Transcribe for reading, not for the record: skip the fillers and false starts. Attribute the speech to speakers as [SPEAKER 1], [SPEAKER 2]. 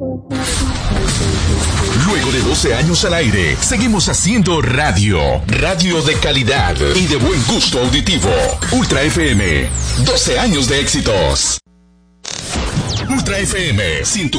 [SPEAKER 1] Luego de 12 años al aire, seguimos haciendo radio. Radio de calidad y de buen gusto auditivo. Ultra FM, 12 años de éxitos. Ultra FM,